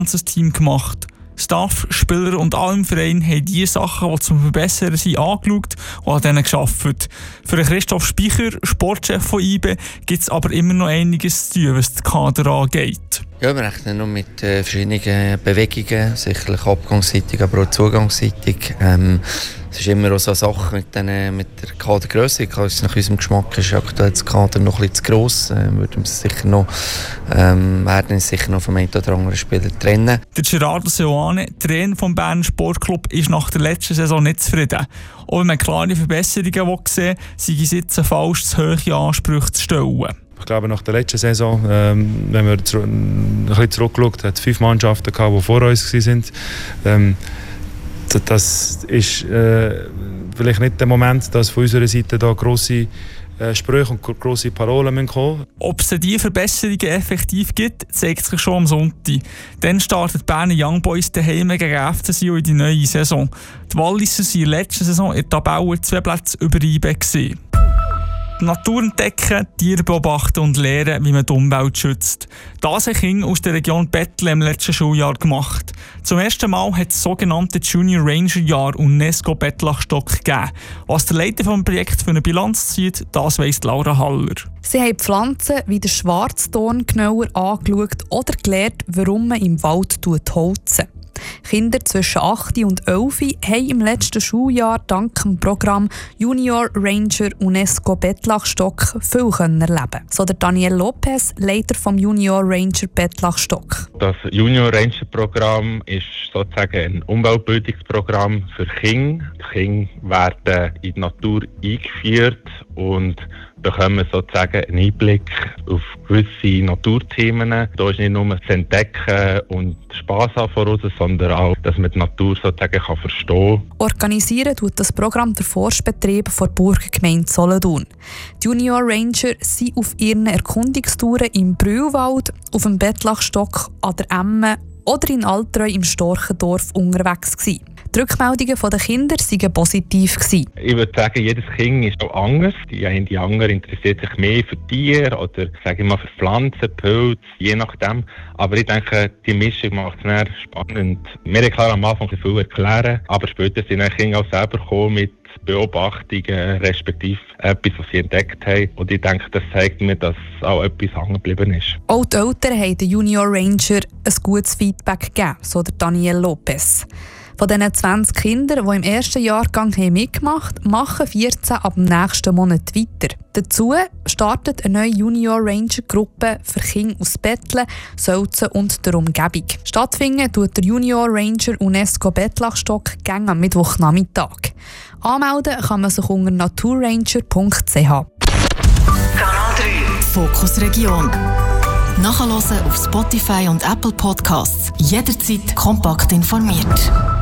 ganzes Team gemacht. Staff, Spieler und alle im Verein haben die Sachen, die zum Verbessern sind, angeschaut und an denen gearbeitet. Für Christoph Speicher, Sportchef von IB, gibt es aber immer noch einiges zu tun, was den Kader angeht. Ja, wir rechnen noch mit verschiedenen Bewegungen, sicherlich abgangsseitig, aber auch zugangsseitig. Es ist immer auch so eine Sache mit der Kadergrösse. Nach unserem Geschmack ist aktuell das Kader noch ein bisschen zu gross. Werden uns sicher noch vom einen oder anderen Spieler trennen. Der Gerardo Seoane, Trainer des Berner Sportclub, ist nach der letzten Saison nicht zufrieden. Auch wenn man klare Verbesserungen sehen will, sei es jetzt falsch, zu hohe Ansprüche zu stellen. Ich glaube, nach der letzten Saison, wenn wir ein bisschen zurückschauen, hat es 5 Mannschaften gehabt, die vor uns waren. Das ist vielleicht nicht der Moment, dass von unserer Seite da grosse Sprüche und grosse Parolen kommen. Ob es diese Verbesserungen effektiv gibt, zeigt sich schon am Sonntag. Dann startet Berner Young Boys daheim gegen FCSI in die neue Saison. Die Walliser waren in der letzten Saison in der Tabelle 2 Plätze über IB. Die Natur entdecken, Tiere beobachten und lernen, wie man die Umwelt schützt. Das haben Kinder aus der Region Bettle im letzten Schuljahr gemacht. Zum ersten Mal hat es das sogenannte Junior Ranger Jahr UNESCO Bettlachstock gegeben. Was der Leiter des Projekts für eine Bilanz zieht, das weiss Laura Haller. Sie haben Pflanzen wie den Schwarzdorn genauer angeschaut oder gelernt, warum man im Wald holzen. Kinder zwischen 8 und 11 haben im letzten Schuljahr dank dem Programm Junior Ranger UNESCO Bettlachstock viel erleben. So der Daniel Lopez, Leiter vom Junior Ranger Bettlachstock. Das Junior Ranger Programm ist sozusagen ein Umweltbildungsprogramm für Kinder. Die Kinder werden in die Natur eingeführt und bekommen sozusagen einen Einblick auf gewisse Naturthemen. Da ist nicht nur das Entdecken und Spass haben voraus, sondern auch, dass man die Natur sozusagen verstehen kann. Organisieren tut das Programm der Forstbetrieb der Burgergemeinde Solothurn. Die Junior Ranger sind auf ihren Erkundungstouren im Brühlwald, auf dem Bettlachstock, an der Emme oder in Altreu im Storchendorf unterwegs gewesen. Die Rückmeldungen der Kinder waren positiv. Ich würde sagen, jedes Kind ist auch anders. Die andere interessiert sich mehr für Tiere oder sage ich mal, für Pflanzen, Pilze, je nachdem. Aber ich denke, die Mischung macht es sehr spannend. Wir haben am Anfang viel erklären, aber später sind die Kinder auch selber gekommen mit Beobachtungen, respektive etwas, was sie entdeckt haben. Und ich denke, das zeigt mir, dass auch etwas hängen geblieben ist. Auch die Eltern haben den Junior Ranger ein gutes Feedback gegeben, so der Daniel Lopez. Von diesen 20 Kindern, die im ersten Jahrgang mitgemacht haben, machen 14 ab dem nächsten Monat weiter. Dazu startet eine neue Junior Ranger Gruppe für Kinder aus Bettle, Sölzen und der Umgebung. Stattfinden tut der Junior Ranger UNESCO Bettlachstock am Mittwochnachmittag. Anmelden kann man sich unter naturranger.ch. Kanal 3 Fokus Region. Nachhören auf Spotify und Apple Podcasts. Jederzeit kompakt informiert.